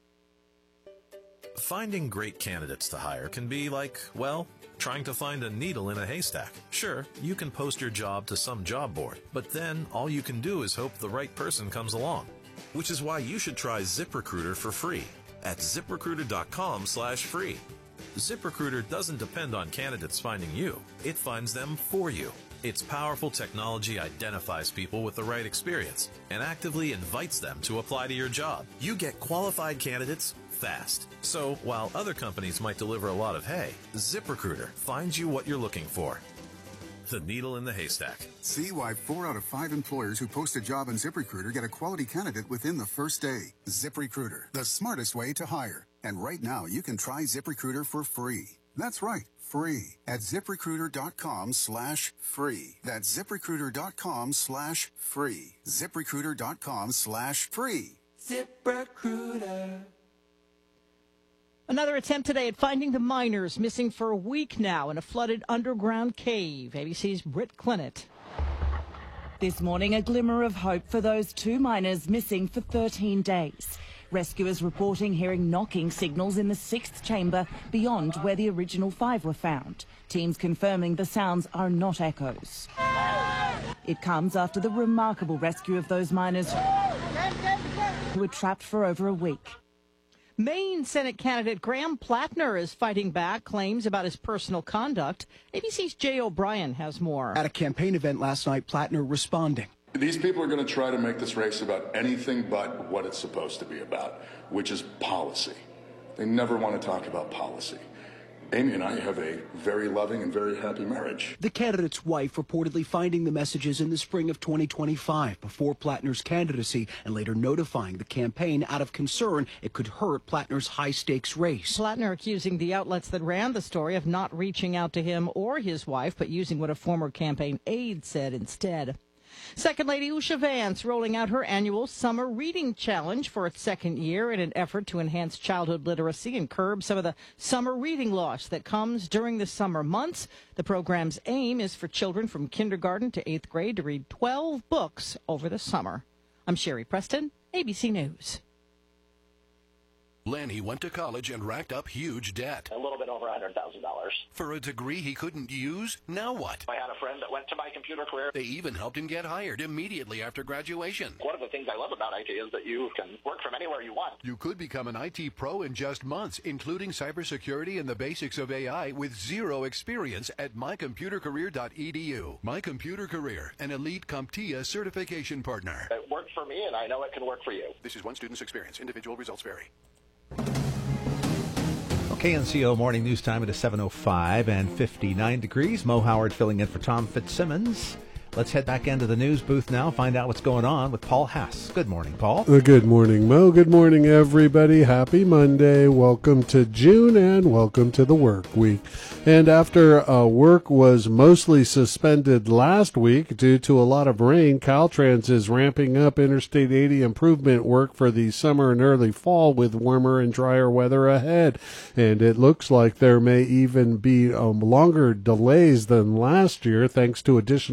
Finding great candidates to hire can be like, well, trying to find a needle in a haystack. Sure, you can post your job to some job board, but then all you can do is hope the right person comes along. Which is why you should try ZipRecruiter for free at ZipRecruiter.com slash free. ZipRecruiter doesn't depend on candidates finding you. It finds them for you. Its powerful technology identifies people with the right experience and actively invites them to apply to your job. You get qualified candidates fast. So while other companies might deliver a lot of hay, ZipRecruiter finds you what you're looking for. The needle in the haystack. See why four out of five employers who post a job on ZipRecruiter get a quality candidate within the first day. ZipRecruiter, the smartest way to hire. And right now, you can try ZipRecruiter for free. That's right, free at ZipRecruiter.com slash free. That's ZipRecruiter.com slash free. ZipRecruiter.com slash free. ZipRecruiter. Another attempt today at finding the miners missing for a week now in a flooded underground cave. A B C's Britt Clinett. This morning, a glimmer of hope for those two miners missing for thirteen days. Rescuers reporting hearing knocking signals in the sixth chamber beyond where the original five were found. Teams confirming the sounds are not echoes. It comes after the remarkable rescue of those miners who were trapped for over a week. Maine Senate candidate Graham Plattner is fighting back claims about his personal conduct. A B C's Jay O'Brien has more. At a campaign event last night, Plattner responding. These people are going to try to make this race about anything but what it's supposed to be about, which is policy. They never want to talk about policy. Amy and I have a very loving and very happy marriage. The candidate's wife reportedly finding the messages in the spring of twenty twenty-five before Plattner's candidacy and later notifying the campaign out of concern it could hurt Plattner's high-stakes race. Plattner accusing the outlets that ran the story of not reaching out to him or his wife, but using what a former campaign aide said instead. Second Lady Usha Vance rolling out her annual Summer Reading Challenge for its second year in an effort to enhance childhood literacy and curb some of the summer reading loss that comes during the summer months. The program's aim is for children from kindergarten to eighth grade to read twelve books over the summer. I'm Sherry Preston, A B C News. Lenny went to college and racked up huge debt. A little bit over one hundred thousand dollars. For a degree he couldn't use? Now what? I had a friend that went to my computer career. They even helped him get hired immediately after graduation. One of the things I love about I T is that you can work from anywhere you want. You could become an I T pro in just months, including cybersecurity and the basics of A I with zero experience at my computer career dot e d u. My Computer Career, an elite CompTIA certification partner. It worked for me, and I know it can work for you. This is one student's experience. Individual results vary. K N C O Morning News Time. It is seven oh five and fifty-nine degrees. Mo Howard filling in for Tom Fitzsimmons. Let's head back into the news booth now, find out what's going on with Paul Hass. Good morning, Paul. Uh, good morning, Mo. Good morning, everybody. Happy Monday. Welcome to June and welcome to the work week. And after uh, work was mostly suspended last week due to a lot of rain, Caltrans is ramping up Interstate eighty improvement work for the summer and early fall with warmer and drier weather ahead. And it looks like there may even be um, longer delays than last year thanks to additional projects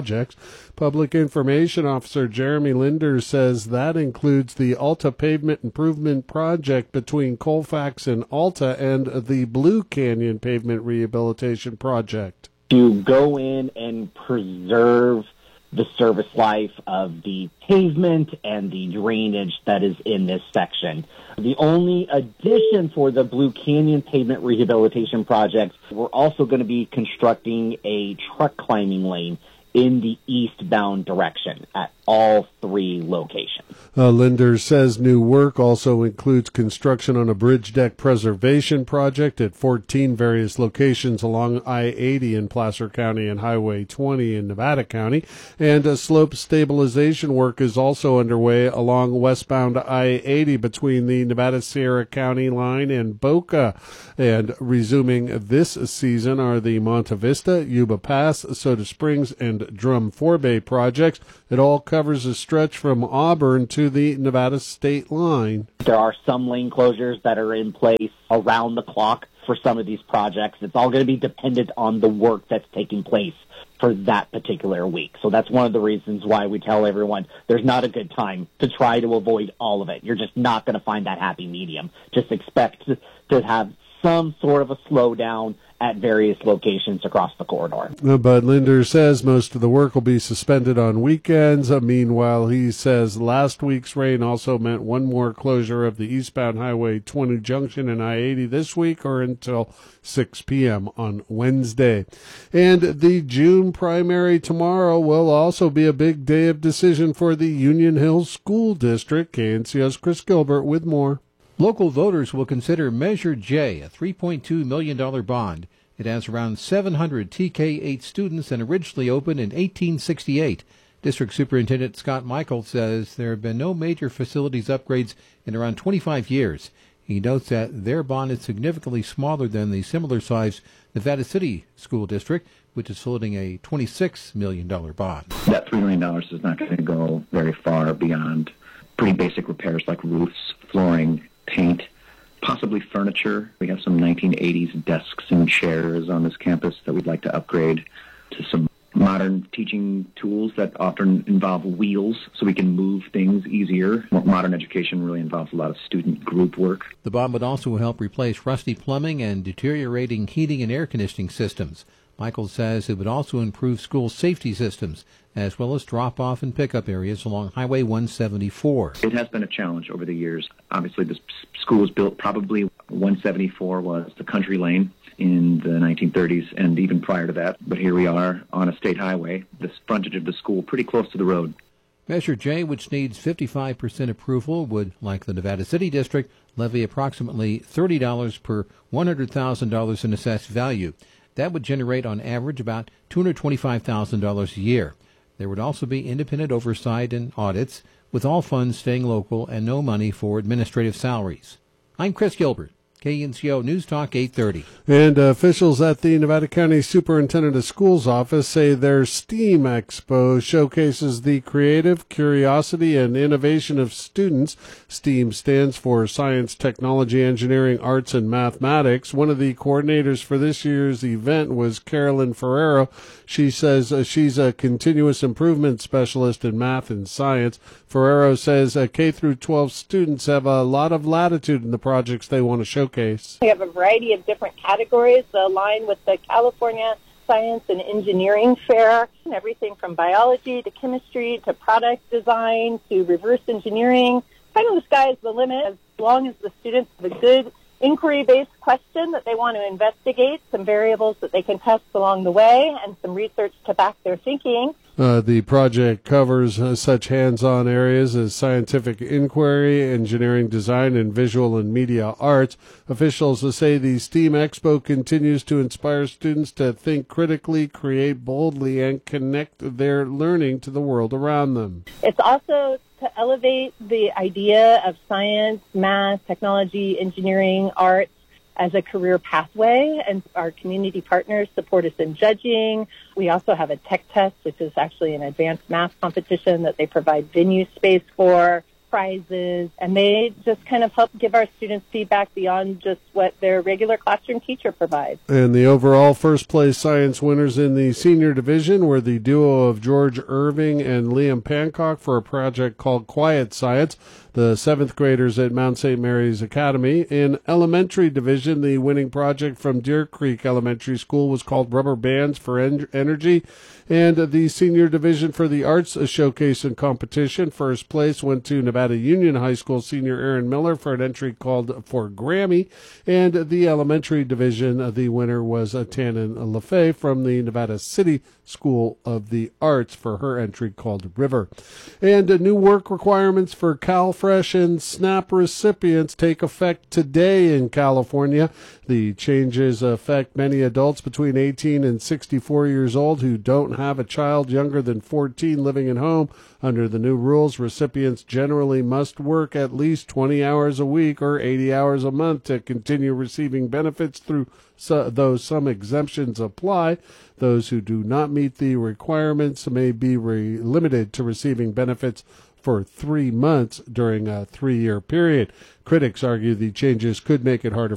projects. Public Information Officer Jeremy Linder says that includes the Alta Pavement Improvement Project between Colfax and Alta and the Blue Canyon Pavement Rehabilitation Project. To go in and preserve the service life of the pavement and the drainage that is in this section. The only addition for the Blue Canyon Pavement Rehabilitation Project, we're also going to be constructing a truck climbing lane in the eastbound direction at all three locations. Uh, Linder says new work also includes construction on a bridge deck preservation project at fourteen various locations along I eighty in Placer County and Highway twenty in Nevada County, and a slope stabilization work is also underway along westbound I eighty between the Nevada Sierra County line and Boca. And resuming this season are the Monte Vista, Yuba Pass, Soda Springs, and Drum Forebay projects. It all covers a stretch from Auburn to the Nevada state line. There are some lane closures that are in place around the clock for some of these projects. It's all going to be dependent on the work that's taking place for that particular week. So that's one of the reasons why we tell everyone there's not a good time to try to avoid all of it. You're just not going to find that happy medium. Just expect to, to have some sort of a slowdown at various locations across the corridor. But Linder says most of the work will be suspended on weekends. Uh, meanwhile, he says last week's rain also meant one more closure of the eastbound Highway twenty junction and I eighty this week or until six p.m. on Wednesday. And the June primary tomorrow will also be a big day of decision for the Union Hills School District. K N C O's Chris Gilbert with more. Local voters will consider Measure J, a three point two million dollars bond. It has around seven hundred T K eight students and originally opened in eighteen sixty-eight. District Superintendent Scott Michael says there have been no major facilities upgrades in around twenty-five years. He notes that their bond is significantly smaller than the similar-sized Nevada City School District, which is holding a twenty-six million dollars bond. That three million dollars is not going to go very far beyond pretty basic repairs like roofs, flooring, paint, possibly furniture. We have some nineteen eighties desks and chairs on this campus that we'd like to upgrade to some modern teaching tools that often involve wheels so we can move things easier. Modern education really involves a lot of student group work. The bond would also help replace rusty plumbing and deteriorating heating and air conditioning systems. Michael says it would also improve school safety systems, as well as drop-off and pickup areas along Highway one seventy-four. It has been a challenge over the years. Obviously, this school was built probably one seventy-four was the country lane in the nineteen thirties and even prior to that. But here we are on a state highway, the frontage of the school pretty close to the road. Measure J, which needs fifty-five percent approval, would, like the Nevada City District, levy approximately thirty dollars per one hundred thousand dollars in assessed value. That would generate on average about two hundred twenty-five thousand dollars a year. There would also be independent oversight and audits, with all funds staying local and no money for administrative salaries. I'm Chris Gilbert, K N C O News Talk eight thirty. And uh, officials at the Nevada County Superintendent of Schools office say their STEAM Expo showcases the creative curiosity and innovation of students. STEAM stands for Science, Technology, Engineering, Arts, and Mathematics. One of the coordinators for this year's event was Carolyn Ferrero. She says uh, she's a continuous improvement specialist in math and science. Ferrero says uh, K through twelve students have a lot of latitude in the projects they want to showcase. We have a variety of different categories that align with the California Science and Engineering Fair. Everything from biology to chemistry to product design to reverse engineering. Kind of the sky's the limit as long as the students have a good inquiry-based question that they want to investigate, some variables that they can test along the way, and some research to back their thinking. Uh, the project covers uh, such hands-on areas as scientific inquiry, engineering design, and visual and media arts. Officials say the STEAM Expo continues to inspire students to think critically, create boldly, and connect their learning to the world around them. It's also to elevate the idea of science, math, technology, engineering, arts as a career pathway, and our community partners support us in judging. We also have a tech test, which is actually an advanced math competition that they provide venue space for. prizes, and they just kind of help give our students feedback beyond just what their regular classroom teacher provides. And the overall first place science winners in the senior division were the duo of George Irving and Liam Pancock for a project called Quiet Science, the seventh graders at Mount Saint Mary's Academy. In elementary division, the winning project from Deer Creek Elementary School was called Rubber Bands for en- Energy. And the senior division for the arts showcase and competition, first place went to Nevada Union High School senior Aaron Miller for an entry called For Grammy. And the elementary division, the winner was Tannen LaFay from the Nevada City School of the Arts for her entry called River. And uh, new work requirements for CalFresh and SNAP recipients take effect today in California. The changes affect many adults between eighteen and sixty-four years old who don't have a child younger than fourteen living at home. Under the new rules, recipients generally must work at least twenty hours a week or eighty hours a month to continue receiving benefits, through so, though some exemptions apply. Those who do not meet the requirements may be re- limited to receiving benefits for three months during a three-year period. Critics argue the changes could make it harder